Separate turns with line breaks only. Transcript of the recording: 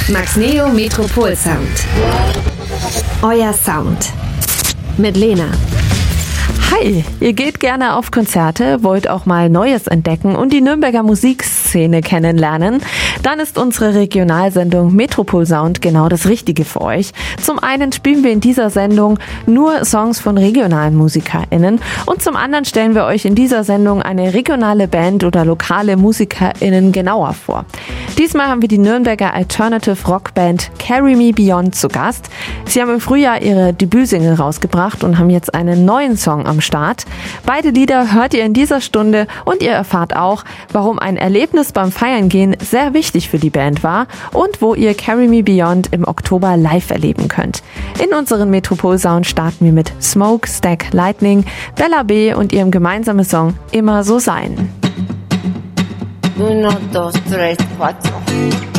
Max Neo Metropol Sound. Euer Sound. Mit Lena.
Hi, ihr geht gerne auf Konzerte, wollt auch mal Neues entdecken und die Nürnberger Musikszene kennenlernen? Dann ist unsere Regionalsendung Metropol Sound genau das Richtige für euch. Zum einen spielen wir in dieser Sendung nur Songs von regionalen MusikerInnen und zum anderen stellen wir euch in dieser Sendung eine regionale Band oder lokale MusikerInnen genauer vor. Diesmal haben wir die Nürnberger Alternative Rockband Carry Me Beyond zu Gast. Sie haben im Frühjahr ihre Debütsingle rausgebracht und haben jetzt einen neuen Song am Start. Beide Lieder hört ihr in dieser Stunde und ihr erfahrt auch, warum ein Erlebnis beim Feiern gehen sehr wichtig für die Band war und wo ihr Carry Me Beyond im Oktober live erleben könnt. In unseren Metropol Sound starten wir mit Smokestack Lightning, Bella B und ihrem gemeinsamen Song Immer so sein.
1, 2, 3, 4